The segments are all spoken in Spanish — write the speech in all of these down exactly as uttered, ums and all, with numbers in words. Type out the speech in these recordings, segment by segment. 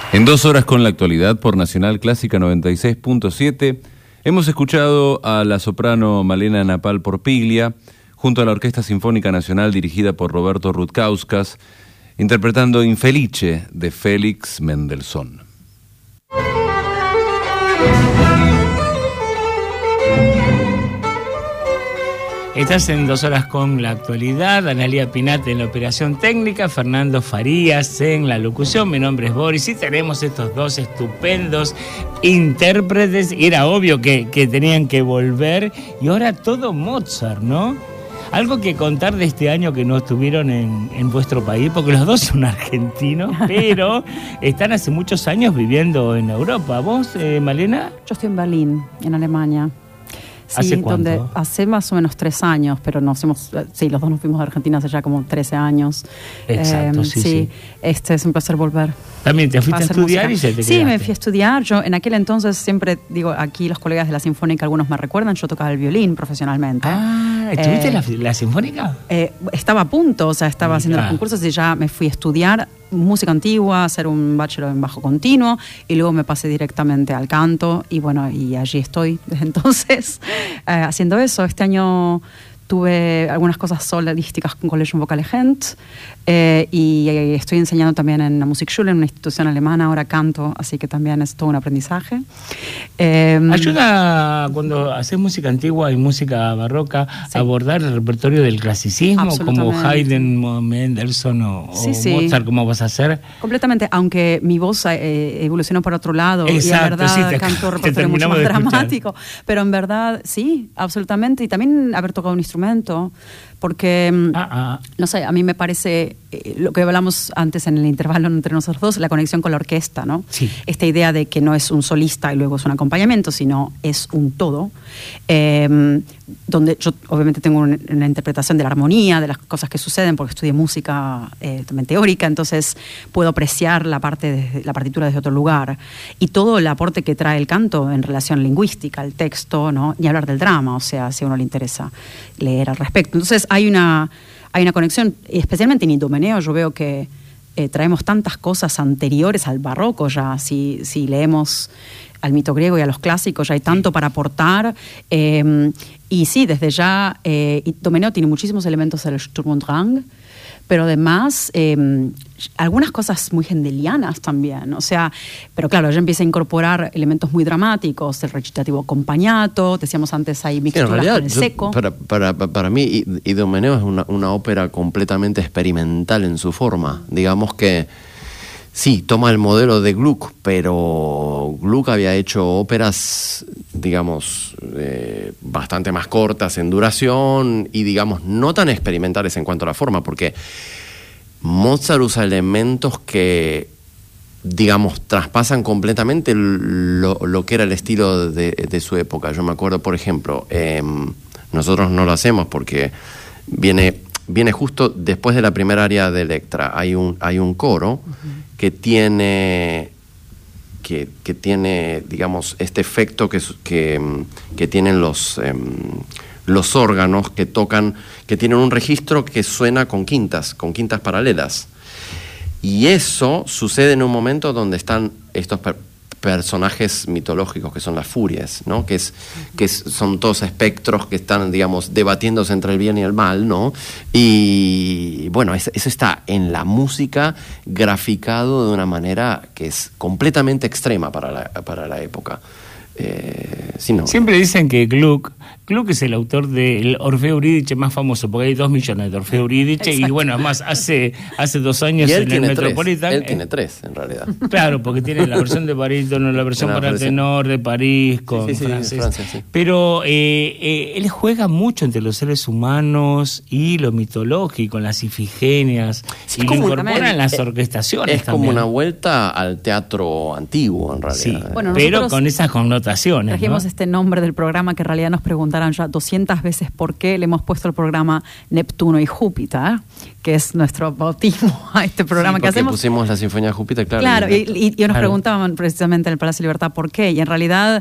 En dos horas con la actualidad por Nacional Clásica noventa y seis punto siete hemos escuchado a la soprano Malena Napal Porpiglia junto a la Orquesta Sinfónica Nacional dirigida por Roberto Rutkauskas interpretando Infelice de Félix Mendelssohn. Estás en dos horas con la actualidad. Analía Pinate en la operación técnica, Fernando Farías en la locución. Mi nombre es Boris y tenemos estos dos estupendos intérpretes. Era obvio que, que tenían que volver y ahora todo Mozart, ¿no? Algo que contar de este año que no estuvieron en, en vuestro país, porque los dos son argentinos, pero están hace muchos años viviendo en Europa. ¿Vos, eh, Malena? Yo estoy en Berlín, en Alemania. Sí, ¿Hace cuánto? Donde hace más o menos tres años, pero nos hemos, sí, los dos nos fuimos de Argentina hace ya como trece años. Exacto, eh, sí, sí, sí. Este es un placer volver. ¿También te fuiste a, a estudiar música. Y se te Sí, quedaste? Me fui a estudiar. Yo en aquel entonces siempre digo, aquí los colegas de la Sinfónica, algunos me recuerdan, yo tocaba el violín profesionalmente. Ah, ¿estuviste en eh, la, la Sinfónica? Eh, estaba a punto, o sea, estaba Mira. haciendo los concursos y ya me fui a estudiar música antigua, hacer un bachelor en bajo continuo y luego me pasé directamente al canto y bueno, y allí estoy desde entonces eh, haciendo eso. Este año tuve algunas cosas solísticas con Collegium Vocale Gent eh, y estoy enseñando también en la Musikschule, en una institución alemana, ahora canto, así que también es todo un aprendizaje. Eh, ¿Ayuda cuando haces música antigua y música barroca sí. a abordar el repertorio del clasicismo como Haydn, Mendelssohn o, sí, sí. o Mozart, como vas a hacer? Completamente, aunque mi voz eh, evolucionó por otro lado. Exacto, y en verdad sí, te, canto repertorio mucho más dramático, pero en verdad sí, absolutamente, y también haber tocado un instrumento porque, ah, ah. no sé, a mí me parece eh, lo que hablamos antes en el intervalo entre nosotros dos, la conexión con la orquesta, ¿no? Sí. Esta idea de que no es un solista y luego es un acompañamiento, sino es un todo, eh, donde yo obviamente tengo una, una interpretación de la armonía, de las cosas que suceden, porque estudié música eh, también teórica, entonces puedo apreciar la, parte de, la partitura desde otro lugar, y todo el aporte que trae el canto en relación lingüística, el texto, ¿no? Ni hablar del drama, o sea, si a uno le interesa leer al respecto. Entonces hay una, hay una conexión, especialmente en Idomeneo yo veo que eh, traemos tantas cosas anteriores al barroco ya, si, si leemos al mito griego y a los clásicos, ya hay tanto para aportar, eh, y sí, desde ya eh, Idomeneo tiene muchísimos elementos del Sturm und Drang, pero además eh, algunas cosas muy hendelianas también, o sea, pero claro, ya empieza a incorporar elementos muy dramáticos, el recitativo acompañato, decíamos antes hay mixturas sí, con el yo, seco. Para, para, para mí, Idomeneo es una, una ópera completamente experimental en su forma, digamos que sí, toma el modelo de Gluck, pero Gluck había hecho óperas, digamos, eh, bastante más cortas en duración y, digamos, no tan experimentales en cuanto a la forma, porque Mozart usa elementos que, digamos, traspasan completamente lo, lo que era el estilo de, de su época. Yo me acuerdo, por ejemplo, eh, nosotros no lo hacemos porque viene, viene justo después de la primera área de Electra. Hay un, hay un coro uh-huh. que tiene... Que, que tiene, digamos, este efecto que, que, que tienen los, eh, los órganos que tocan, que tienen un registro que suena con quintas, con quintas paralelas. Y eso sucede en un momento donde están estos per- personajes mitológicos que son las furias, ¿no? Que, es, que es, son todos espectros que están, digamos, debatiéndose entre el bien y el mal, ¿no? Y bueno, eso, eso está en la música graficado de una manera que es completamente extrema para la, para la época. Eh, sí, no. Siempre dicen que Gluck, Gluck es el autor del Orfeo Eurídice más famoso, porque hay dos millones de Orfeo Eurídice, y bueno, además hace, hace dos años en el Metropolitan. Él tiene tres, en realidad. Claro, porque tiene la versión de barítono, la versión para el tenor de París, con sí, sí, francés. Sí, Francia, sí. Pero eh, eh, él juega mucho entre los seres humanos y lo mitológico, las ifigenias, sí, y lo incorpora en las es, orquestaciones es también. Como una vuelta al teatro antiguo, en realidad. Sí, bueno, pero con esas connotaciones. Trajimos ¿no? este nombre del programa que en realidad nos preguntaron ya doscientas veces por qué le hemos puesto el programa Neptuno y Júpiter, que es nuestro bautismo a este programa sí, que hacemos. Pusimos la Sinfonía de Júpiter, claro. Claro, y, y, y nos claro. preguntaban precisamente en el Palacio de Libertad por qué, y en realidad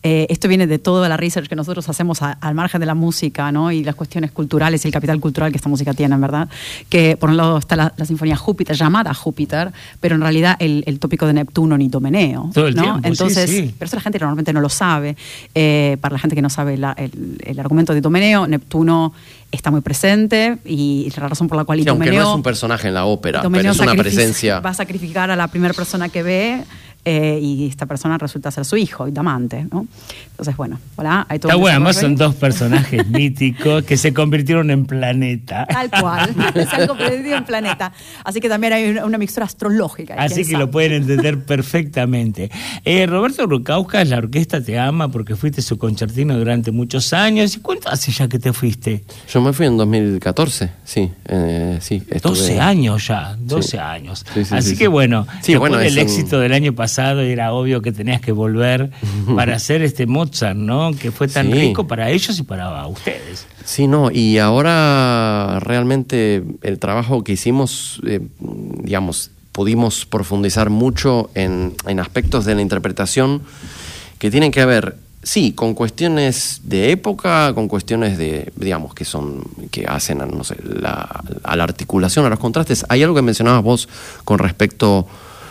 eh, esto viene de toda la research que nosotros hacemos a, al margen de la música, ¿no? Y las cuestiones culturales y el capital cultural que esta música tiene, ¿verdad? Que por un lado está la, la sinfonía Júpiter, llamada Júpiter, pero en realidad el, el tópico de Neptuno ni Domeneo, todo el ¿no? tiempo, Entonces, sí, sí. pero eso la gente normalmente no lo sabe. Eh, para la gente que no sabe la, el, el argumento de Domeneo, Neptuno está muy presente y la razón por la cual sí, Idomeneo, aunque no es un personaje en la ópera, pero Idomeneo es una sacrific- presencia. va a sacrificar a la primera persona que ve. Eh, y esta persona resulta ser su hijo, Idamante, ¿no? Entonces, bueno, hola, hay todo Está un bueno, además desarrollo. son dos personajes míticos que se convirtieron en planeta. Tal cual, se han convertido en planeta. Así que también hay una, una mixtura astrológica. Así ¿quién que sabe? lo pueden entender perfectamente. Eh, Roberto Rucauskas, la orquesta te ama porque fuiste su concertino durante muchos años. ¿Y cuánto hace ya que te fuiste? Yo me fui en dos mil catorce, sí. Eh, sí estuve... doce años ya, doce Sí. años. Sí, sí, Así sí, que sí. bueno, Sí, después bueno, del es un- éxito del año pasado era obvio que tenías que volver para hacer este Mozart, ¿no? Que fue tan Sí. rico para ellos y para ustedes. Sí, no, y ahora realmente el trabajo que hicimos, eh, digamos, pudimos profundizar mucho en, en aspectos de la interpretación que tienen que ver, sí, con cuestiones de época, con cuestiones de, digamos, que son, que hacen, no sé, la, a la articulación, a los contrastes. Hay algo que mencionabas vos con respecto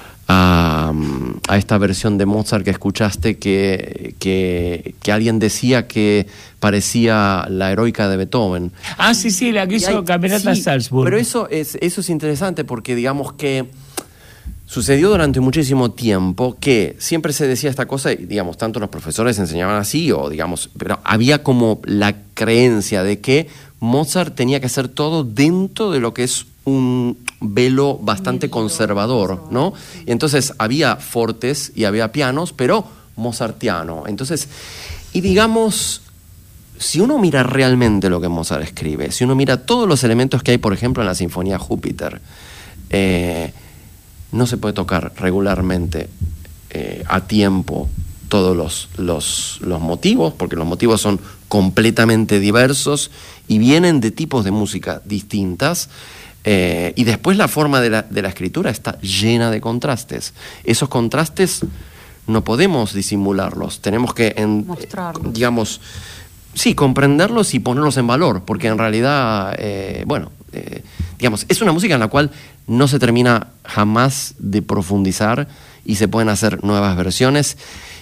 a, a esta versión de Mozart que escuchaste, que, que, que alguien decía que parecía la heroica de Beethoven. Ah, sí, sí, la que Y hizo hay- Camerata sí, Salzburg. Pero eso es, eso es interesante porque digamos que sucedió durante muchísimo tiempo que siempre se decía esta cosa, y digamos, tanto los profesores enseñaban así, o digamos, pero había como la creencia de que Mozart tenía que hacer todo dentro de lo que es un velo bastante conservador, ¿no? Y entonces había fortes y había pianos, pero mozartiano. Entonces, y digamos, si uno mira realmente lo que Mozart escribe, si uno mira todos los elementos que hay, por ejemplo, en la Sinfonía Júpiter, eh, no se puede tocar regularmente eh, a tiempo todos los, los, los motivos, porque los motivos son completamente diversos y vienen de tipos de música distintas. Eh, y después la forma de la, de la escritura está llena de contrastes. Esos contrastes no podemos disimularlos, tenemos que, en, Mostrarlos. digamos, sí, comprenderlos y ponerlos en valor, porque en realidad, eh, bueno, eh, digamos, es una música en la cual no se termina jamás de profundizar y se pueden hacer nuevas versiones.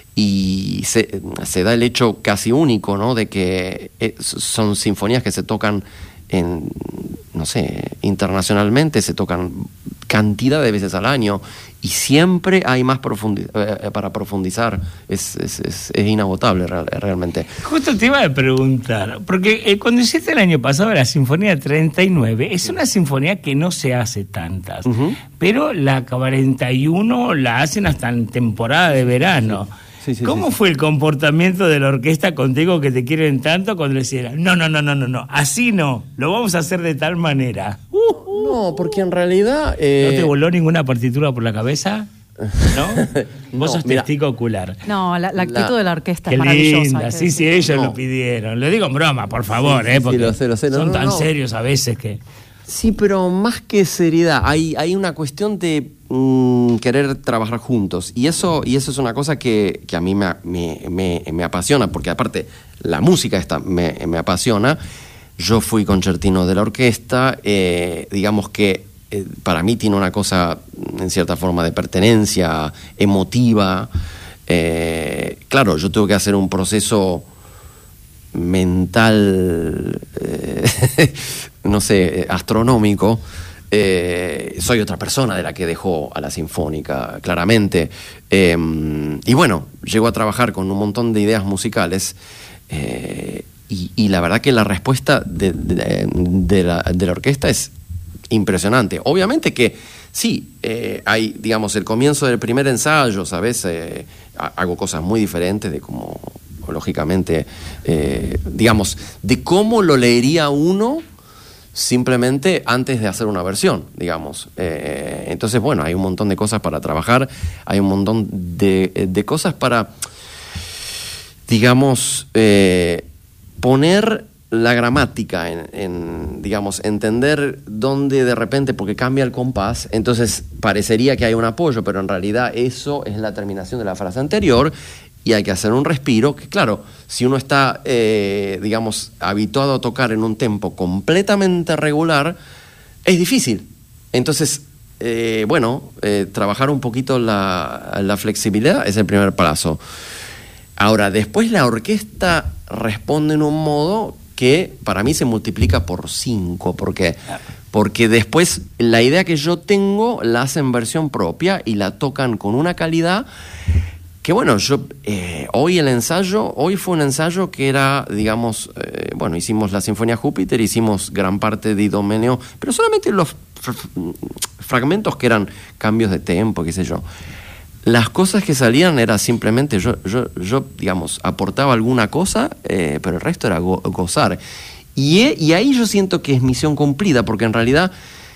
Y se, se da el hecho casi único, ¿no?, de que eh, son sinfonías que se tocan en, no sé, internacionalmente, se tocan cantidad de veces al año y siempre hay más profundi- eh, para profundizar. Es, es, es, es inagotable real, realmente. Justo te iba a preguntar, porque eh, cuando hiciste el año pasado la Sinfonía treinta y nueve, es una sinfonía que no se hace tantas, Ujú. pero la cuarenta y uno la hacen hasta en temporada de verano. Sí, sí, ¿Cómo sí, sí. fue el comportamiento de la orquesta contigo que te quieren tanto cuando le decían, no, no, no, no, no, no, así no, lo vamos a hacer de tal manera? Uh, No, porque en realidad... eh, ¿No te voló ninguna partitura por la cabeza? ¿No? No, Vos sos mira. testigo ocular. No, la, la actitud La- de la orquesta Qué es maravillosa. linda, hay que sí, sí, decirlo. ellos No. lo pidieron. Lo digo en broma, por favor, Sí, sí, ¿eh? sí, Porque lo sé, lo sé. No, son no, tan no. serios a veces que... Sí, pero más que seriedad, hay, hay una cuestión de mm, querer trabajar juntos. Y eso, y eso es una cosa que, que a mí me, me, me, me apasiona, porque aparte la música esta me, me apasiona. Yo fui concertino de la orquesta, eh, digamos que eh, para mí tiene una cosa, en cierta forma, de pertenencia emotiva. Eh, claro, yo tuve que hacer un proceso mental, eh, no sé, astronómico. Eh, soy otra persona de la que dejó a la Sinfónica, claramente. Eh, y bueno, llego a trabajar con un montón de ideas musicales. Eh, y, y la verdad que la respuesta de, de, de, la, de la orquesta es impresionante. Obviamente que sí, eh, hay, digamos, el comienzo del primer ensayo, ¿sabes? Eh, hago cosas muy diferentes de cómo, lógicamente, eh, digamos, de cómo lo leería uno simplemente antes de hacer una versión, digamos. Eh, entonces, bueno, hay un montón de cosas para trabajar, hay un montón de, de cosas para, digamos, eh, poner la gramática en, en, digamos, entender dónde de repente, porque cambia el compás, entonces parecería que hay un apoyo, pero en realidad eso es la terminación de la frase anterior, y hay que hacer un respiro, que claro, si uno está, eh, digamos, habituado a tocar en un tempo completamente regular, es difícil. Entonces, eh, bueno, eh, trabajar un poquito la, la flexibilidad es el primer paso. Ahora, después la orquesta responde en un modo que para mí se multiplica por cinco, porque, porque después la idea que yo tengo la hacen versión propia y la tocan con una calidad que, bueno, yo eh, hoy el ensayo, hoy fue un ensayo que era, digamos, eh, bueno, hicimos la Sinfonía Júpiter, hicimos gran parte de Idomeneo, pero solamente los fr- fragmentos que eran cambios de tempo, qué sé yo. Las cosas que salían era simplemente, yo, yo, yo digamos, aportaba alguna cosa, eh, pero el resto era go- gozar. Y, y ahí yo siento que es misión cumplida, porque en realidad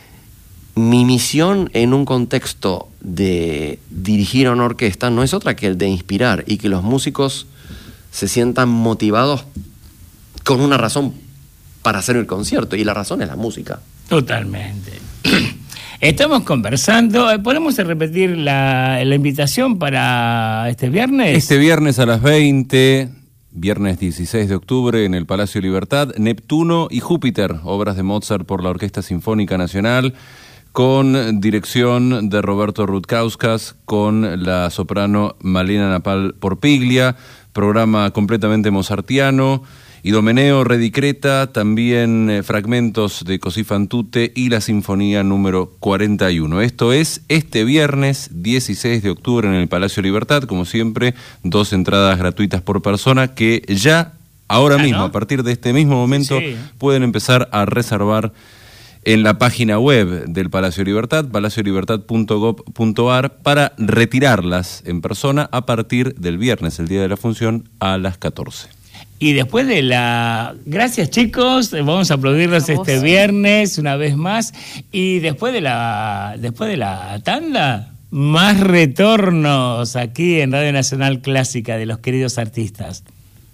mi misión en un contexto de dirigir a una orquesta no es otra que el de inspirar y que los músicos se sientan motivados con una razón para hacer el concierto, y la razón es la música. Totalmente. Estamos conversando. ¿Podemos repetir la, la invitación para este viernes? Este viernes a las veinte, viernes dieciséis de octubre, en el Palacio Libertad, Neptuno y Júpiter, obras de Mozart por la Orquesta Sinfónica Nacional, con dirección de Roberto Rutkauskas, con la soprano Malena Napal Porpiglia, programa completamente mozartiano, Idomeneo, Redicreta, también eh, fragmentos de Così fan tutte y la Sinfonía número cuarenta y uno. Esto es este viernes dieciséis de octubre en el Palacio Libertad, como siempre, dos entradas gratuitas por persona que ya, ahora ah, mismo, ¿no? A partir de este mismo momento, sí, sí. pueden empezar a reservar en la página web del Palacio Libertad, palacio libertad punto gob punto ar, para retirarlas en persona a partir del viernes, el día de la función, a las catorce. Y después de la... Gracias, chicos, vamos a aplaudirlos este viernes una vez más. Y después de la después de la tanda, más retornos aquí en Radio Nacional Clásica de los queridos artistas.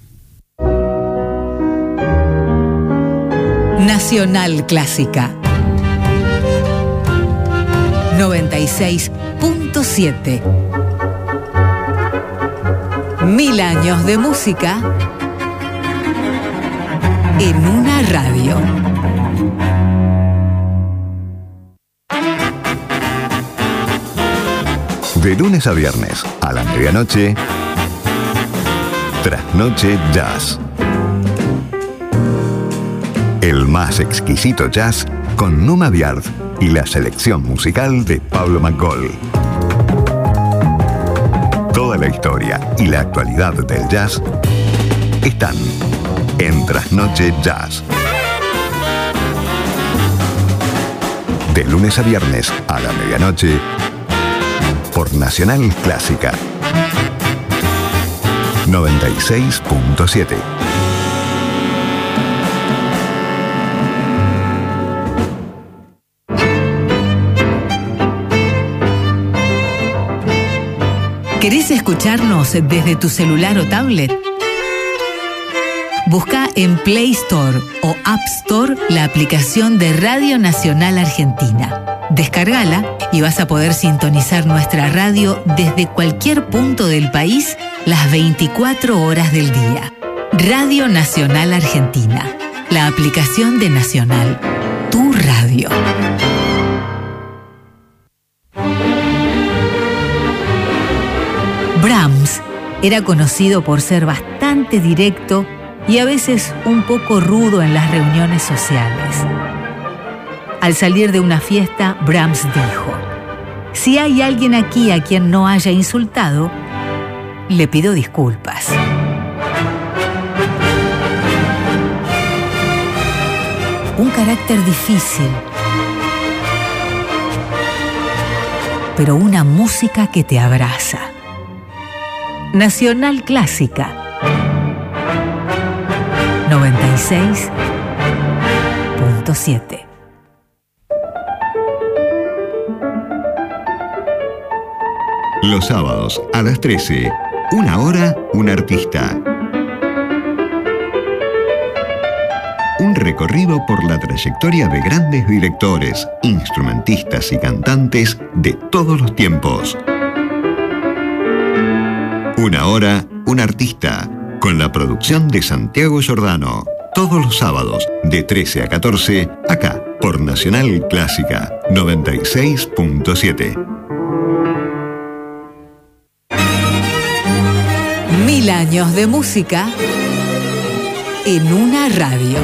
Nacional Clásica noventa y seis punto siete. Mil años de música en una radio. De lunes a viernes, a la medianoche, Trasnoche Jazz. El más exquisito jazz con Numa Biard y la selección musical de Pablo McCall. Toda la historia y la actualidad del jazz están en Trasnoche Jazz. De lunes a viernes a la medianoche por Nacional Clásica noventa y seis punto siete. ¿Querés escucharnos desde tu celular o tablet? Busca en Play Store o App Store la aplicación de Radio Nacional Argentina. Descárgala y vas a poder sintonizar nuestra radio desde cualquier punto del país las veinticuatro horas del día. Radio Nacional Argentina, la aplicación de Nacional, tu radio. Brahms era conocido por ser bastante directo y a veces un poco rudo en las reuniones sociales. Al salir de una fiesta, Brahms dijo: si hay alguien aquí a quien no haya insultado, le pido disculpas. Un carácter difícil, pero una música que te abraza. Nacional Clásica noventa y seis punto siete. Los sábados a las trece, una hora, un artista. Un recorrido por la trayectoria de grandes directores, instrumentistas y cantantes de todos los tiempos. Una hora, un artista, con la producción de Santiago Giordano. Todos los sábados, de trece a catorce, acá, por Nacional Clásica noventa y seis punto siete. Mil años de música en una radio.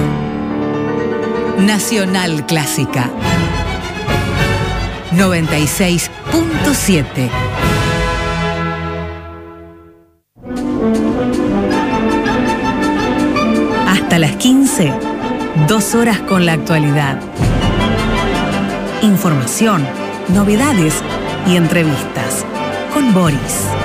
Nacional Clásica noventa y seis punto siete. Hasta las quince, dos horas con la actualidad. Información, novedades y entrevistas con Boris.